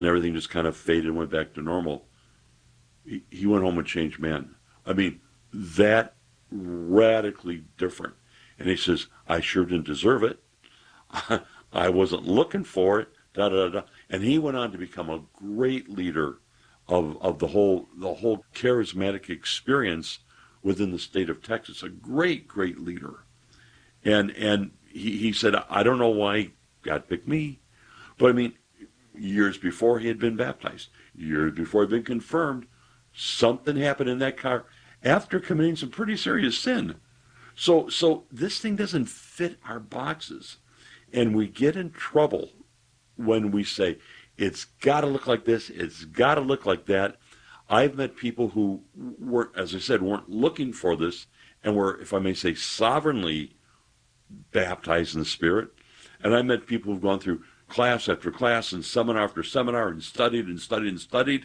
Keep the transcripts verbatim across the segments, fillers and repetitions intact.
and everything just kind of faded and went back to normal. He, he went home a changed man. I mean, that radically different. And he says, I sure didn't deserve it. I wasn't looking for it. Da, da, da. And he went on to become a great leader of, of the whole the whole charismatic experience within the state of Texas. A great, great leader. And and he, he said, I don't know why God picked me. But I mean, years before he had been baptized, years before he'd been confirmed, something happened in that car after committing some pretty serious sin. So so this thing doesn't fit our boxes. And we get in trouble when we say, it's got to look like this, it's got to look like that. I've met people who weren't, as I said, weren't looking for this and were, if I may say, sovereignly baptized in the Spirit. And I met people who've gone through class after class and seminar after seminar and studied and studied and studied.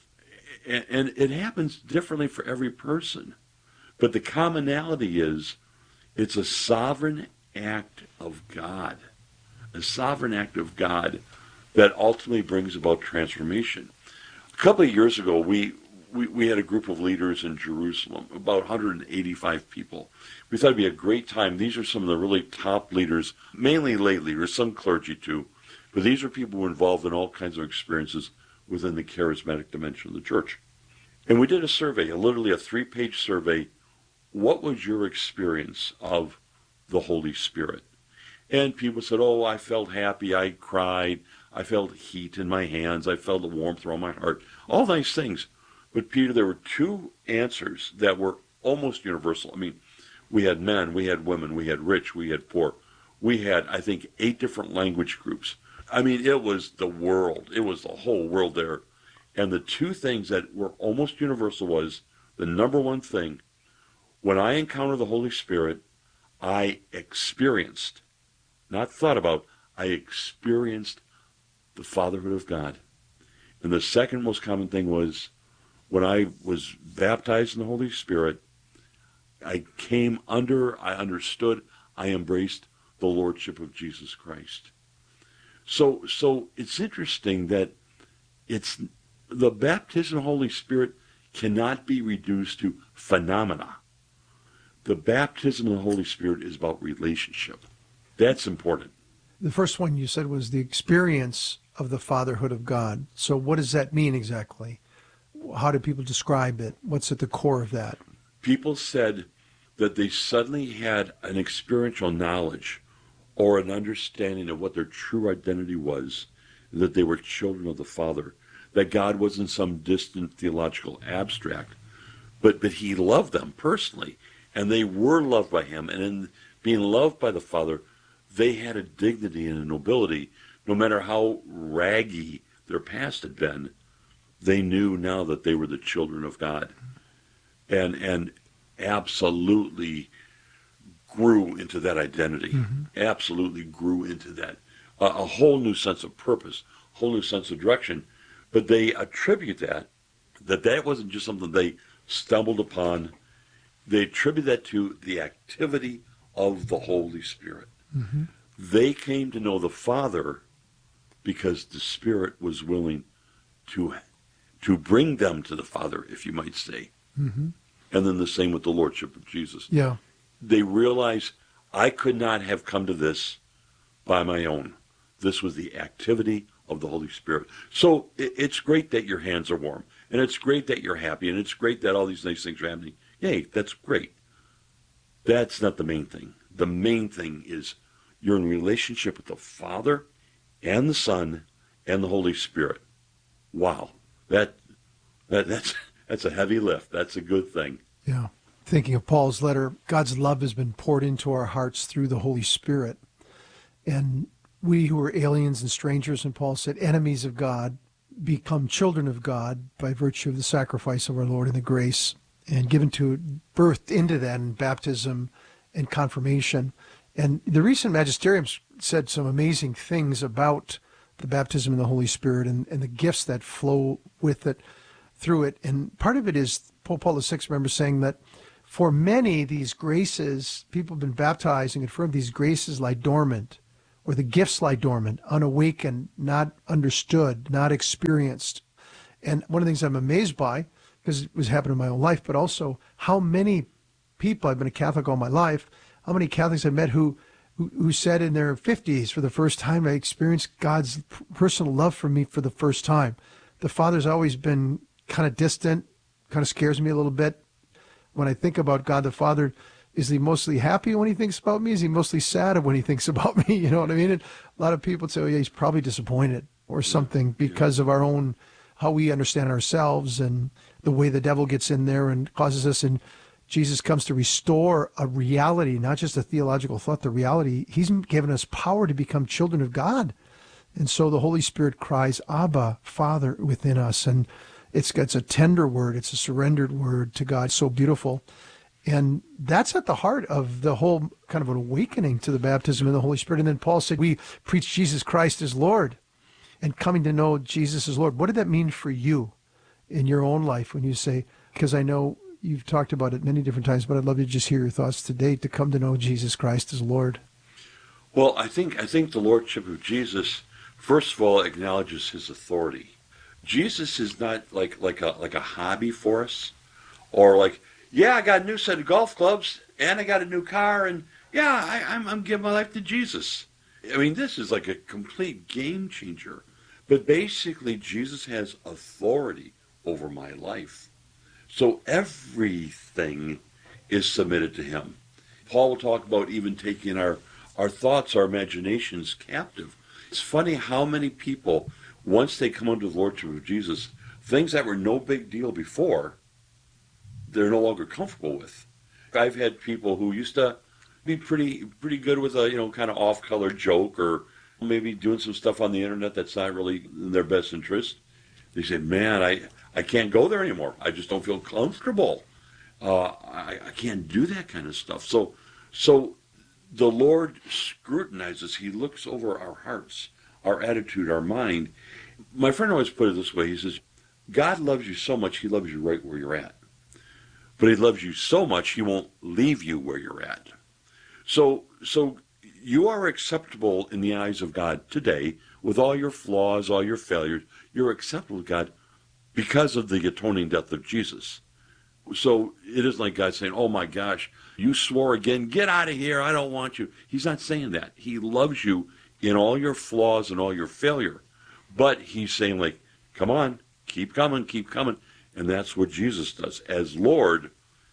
And, and it happens differently for every person. But the commonality is it's a sovereign act of God, a sovereign act of God that ultimately brings about transformation. A couple of years ago, we, we, we had a group of leaders in Jerusalem, about one hundred eighty-five people. We thought it'd be a great time. These are some of the really top leaders, mainly lay leaders, some clergy too, but these are people who were involved in all kinds of experiences within the charismatic dimension of the church. And we did a survey, literally a three-page survey. What was your experience of the Holy Spirit? And people said, oh, I felt happy, I cried, I felt heat in my hands, I felt a warmth around my heart, all nice things. But Peter, there were two answers that were almost universal. I mean, we had men, we had women, we had rich, we had poor. We had, I think, eight different language groups. I mean, it was the world. It was the whole world there. And the two things that were almost universal was, the number one thing, when I encountered the Holy Spirit, I experienced, not thought about, I experienced the fatherhood of God. And the second most common thing was, when I was baptized in the Holy Spirit, I came under, I understood, I embraced the Lordship of Jesus Christ. So, so it's interesting that it's the baptism of the Holy Spirit cannot be reduced to phenomena. The baptism of the Holy Spirit is about relationship. That's important. The first one you said was the experience of the fatherhood of God. So what does that mean exactly? How do people describe it? What's at the core of that? People said that they suddenly had an experiential knowledge or an understanding of what their true identity was, that they were children of the Father, that God wasn't some distant theological abstract, but, but he loved them personally, and they were loved by him. And in being loved by the Father, they had a dignity and a nobility. No matter how raggy their past had been, they knew now that they were the children of God. And and absolutely grew into that identity. Mm-hmm. Absolutely grew into that. Uh, a whole new sense of purpose, whole new sense of direction. But they attribute that, that that wasn't just something they stumbled upon. They attribute that to the activity of the Holy Spirit. Mm-hmm. They came to know the Father because the Spirit was willing to, to bring them to the Father, if you might say. Mm-hmm. And then the same with the Lordship of Jesus. Yeah. They realized, I could not have come to this by my own. This was the activity of the Holy Spirit. So it's great that your hands are warm, and it's great that you're happy, and it's great that all these nice things are happening. Yay, that's great. That's not the main thing. The main thing is you're in relationship with the Father and the Son and the Holy Spirit. Wow. That that that's that's a heavy lift. That's a good thing. Yeah. Thinking of Paul's letter, God's love has been poured into our hearts through the Holy Spirit. And we who are aliens and strangers, and Paul said, enemies of God, become children of God by virtue of the sacrifice of our Lord and the grace, and given to birth into that in baptism and confirmation. And the recent magisterium said some amazing things about the baptism in the Holy Spirit and, and the gifts that flow with it, through it. And part of it is, Pope Paul the Sixth, remember saying that for many, these graces, people have been baptized and confirmed, these graces lie dormant or the gifts lie dormant, unawakened, not understood, not experienced. And one of the things I'm amazed by, because it was happening in my own life, but also how many people, I've been a Catholic all my life, how many Catholics I met who, who, who said in their fifties for the first time, I experienced God's personal love for me for the first time. The Father's always been kind of distant, kind of scares me a little bit. When I think about God the Father, is he mostly happy when he thinks about me? Is he mostly sad when he thinks about me? You know what I mean? And a lot of people say, oh, yeah, he's probably disappointed or something because of our own, how we understand ourselves and the way the devil gets in there and causes us. And Jesus comes to restore a reality, not just a theological thought, the reality. He's given us power to become children of God. And so the Holy Spirit cries, Abba, Father, within us. And it's, it's a tender word. It's a surrendered word to God. So beautiful. And that's at the heart of the whole kind of an awakening to the baptism of the Holy Spirit. And then Paul said, we preach Jesus Christ as Lord and coming to know Jesus as Lord. What did that mean for you in your own life when you say, because I know you've talked about it many different times, but I'd love to just hear your thoughts today to come to know Jesus Christ as Lord. Well, I think I think the Lordship of Jesus, first of all, acknowledges his authority. Jesus is not like like a like a hobby for us, or like, yeah, I got a new set of golf clubs and I got a new car, and yeah, I, I'm I'm giving my life to Jesus. I mean, this is like a complete game changer. But basically, Jesus has authority over my life, so everything is submitted to him. Paul will talk about even taking our our thoughts, our imaginations captive. It's funny how many people, once they come under the Lordship of Jesus, things that were no big deal before, they're no longer comfortable with. I've had people who used to be pretty pretty good with a, you know, kind of off-color joke, or maybe doing some stuff on the internet that's not really in their best interest. They say, man, I, I can't go there anymore. I just don't feel comfortable. Uh, I, I can't do that kind of stuff. So, so the Lord scrutinizes. He looks over our hearts, our attitude, our mind. My friend always put it this way. He says, God loves you so much, he loves you right where you're at. But he loves you so much, he won't leave you where you're at. So, so you are acceptable in the eyes of God today with all your flaws, all your failures. You're acceptable to God because of the atoning death of Jesus. So it isn't like God saying, oh my gosh, you swore again, get out of here, I don't want you. He's not saying that. He loves you in all your flaws and all your failure. But he's saying, like, come on, keep coming, keep coming. And that's what Jesus does. As Lord,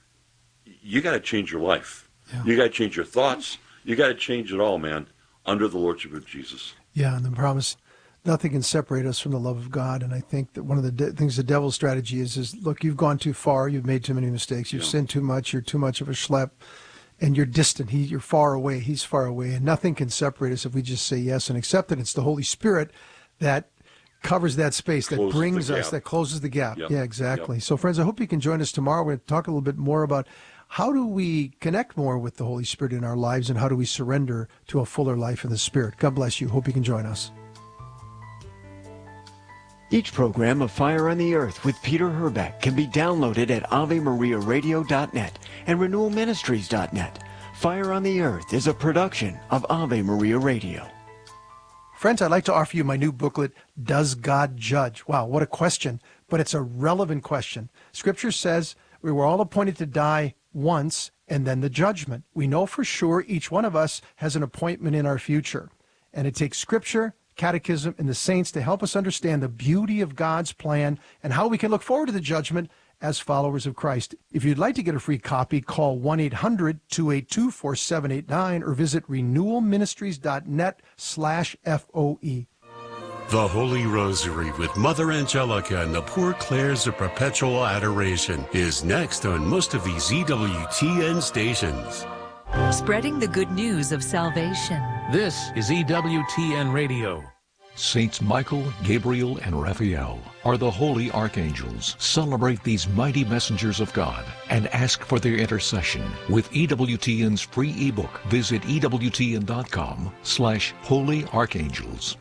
you got to change your life. Yeah. You got to change your thoughts. You got to change it all, man, under the Lordship of Jesus. Yeah, and the promise, nothing can separate us from the love of God. And I think that one of the de- things the devil's strategy is, is, look, you've gone too far. You've made too many mistakes. You've yeah. sinned too much. You're too much of a schlep. And you're distant. He, you're far away. He's far away. And nothing can separate us if we just say yes and accept it. It's the Holy Spirit that covers that space, that closes brings us, that closes the gap. Yep. Yeah, exactly. Yep. So, friends, I hope you can join us tomorrow. We're going to talk a little bit more about how do we connect more with the Holy Spirit in our lives, and how do we surrender to a fuller life in the Spirit. God bless you. Hope you can join us. Each program of Fire on the Earth with Peter Herbeck can be downloaded at ave maria radio dot net and renewal ministries dot net. Fire on the Earth is a production of Ave Maria Radio. Friends, I'd like to offer you my new booklet, Does God Judge? Wow, what a question, but it's a relevant question. Scripture says we were all appointed to die once and then the judgment. We know for sure each one of us has an appointment in our future. And it takes Scripture, Catechism, and the saints to help us understand the beauty of God's plan and how we can look forward to the judgment as followers of Christ. If you'd like to get a free copy, call one eight hundred two eight two four seven eight nine or visit renewal ministries dot net slash F O E. The Holy Rosary with Mother Angelica and the Poor Clares of Perpetual Adoration is next on most of these E W T N stations. Spreading the good news of salvation. This is E W T N Radio. Saints Michael, Gabriel, and Raphael are the holy archangels. Celebrate these mighty messengers of God and ask for their intercession with E W T N's free ebook. Visit E W T N dot com slash holy archangels.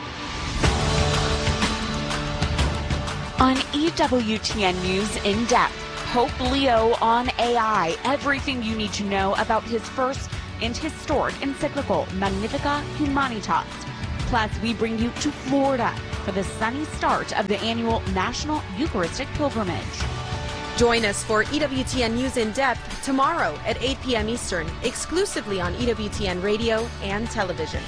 On E W T N News In Depth, Pope Leo on A I. Everything you need to know about his first and historic encyclical Magnificat Humanitas. Plus, we bring you to Florida for the sunny start of the annual National Eucharistic Pilgrimage. Join us for E W T N News in Depth tomorrow at eight p.m. Eastern, exclusively on E W T N Radio and television.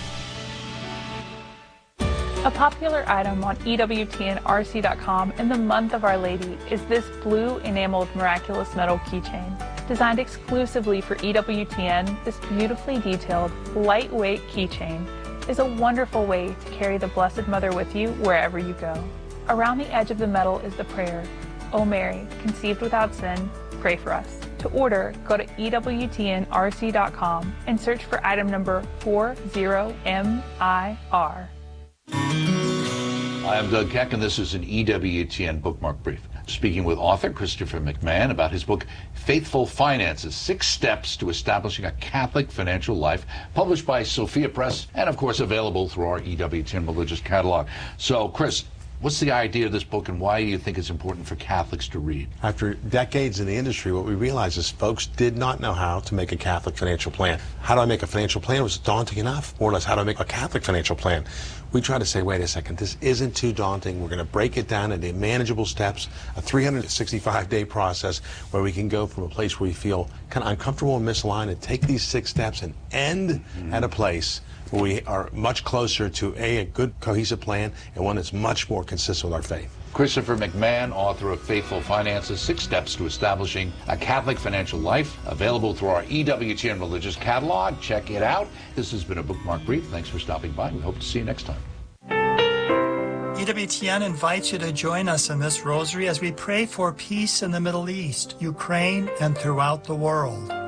A popular item on E W T N R C dot com in the month of Our Lady is this blue enameled miraculous metal keychain. Designed exclusively for E W T N, this beautifully detailed, lightweight keychain is a wonderful way to carry the Blessed Mother with you wherever you go. Around the edge of the metal is the prayer, O Mary, conceived without sin, pray for us. To order, go to E W T N R C dot com and search for item number forty M I R. Hi, I'm Doug Keck, and this is an E W T N Bookmark Brief. Speaking with author Christopher McMahon about his book, Faithful Finances, Six Steps to Establishing a Catholic Financial Life, published by Sophia Press, and of course available through our E W T N Religious Catalog. So, Chris, what's the idea of this book, and why do you think it's important for Catholics to read? After decades in the industry, what we realized is folks did not know how to make a Catholic financial plan. How do I make a financial plan? Was daunting enough? More or less, how do I make a Catholic financial plan? We try to say, wait a second, this isn't too daunting. We're going to break it down into manageable steps, a three hundred sixty-five day process where we can go from a place where we feel kind of uncomfortable and misaligned and take these six steps and end mm-hmm. at a place where we are much closer to a, a good cohesive plan and one that's much more consistent with our faith. Christopher McMahon, author of Faithful Finances, Six Steps to Establishing a Catholic Financial Life, available through our E W T N Religious Catalog. Check it out. This has been a Bookmark Brief. Thanks for stopping by. We hope to see you next time. E W T N invites you to join us in this rosary as we pray for peace in the Middle East, Ukraine, and throughout the world.